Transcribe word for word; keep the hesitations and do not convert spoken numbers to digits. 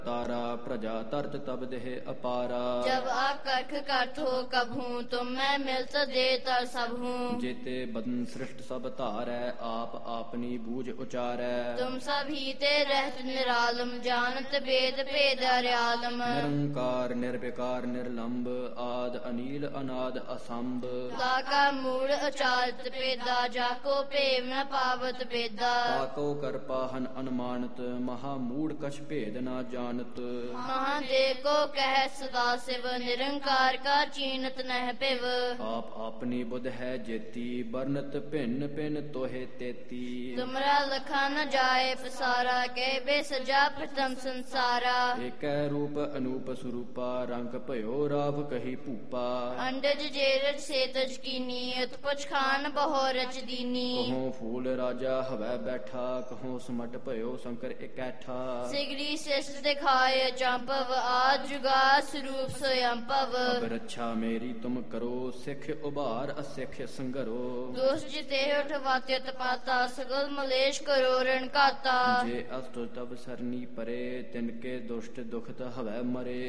तारा प्रजा तरत तब देह अपारा। जब आकर्ष करत हो कभू तुम मैं मिलत दे तर सब हूँ। जेते बदन सृष्ट सब धारै आप आपनी बूझ उचारै। तुम सभी ते रहत निरालम जानत वेद भेद अर्यालम। निरंकार निर्विकार निर्लंब आद अनील अनाद असंभ। ताका मूल अचारत पेदा जाको पेव न पावत बेदा। ताको कर पाहन अनुमानत महामूढ़ कछ भेद न जानत। महादेव को कह सदा शिव निरंकार का चीनत नह पिव। आप अपनी बुध है जेती बरनत भिन्न भिन्न तोहे तेती। तुमरा लखा न जाए पसारा के बेसजा प्रथम संसारा। एक रूप अनूप स्वरूपा रंग भयो राव कही भूपा। अंडज जेरज सेतज कीनी उत्पुछ खान बहो रच दीनी। कहो फूल राजा हवै बैठा कहो समट भयो शंकर इकैठा। सिगरी शिष दिखाए चंपव आज जुगा स्वरूप स्वयंपव। अब रक्षा मेरी तुम करो सिख उबार असिख संगरो। दोष जिते उठवाते तपाता सगल मलेश करो रण काता। जे अष्ट तब सरनी परे तिनके दुष्ट दुखत हवै मरे।